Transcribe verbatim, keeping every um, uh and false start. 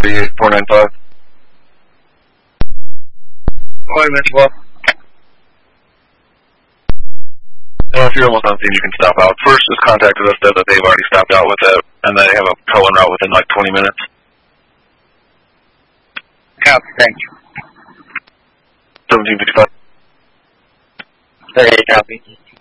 three eight four nine five. Morning, Mister Wolf. Uh, if you're almost on scene, you can stop out. First just contacted us, said that they've already stopped out with it, and they have a towing route within like twenty minutes. Copy, thank you. seventeen fifty-five. thirty-eight, copy.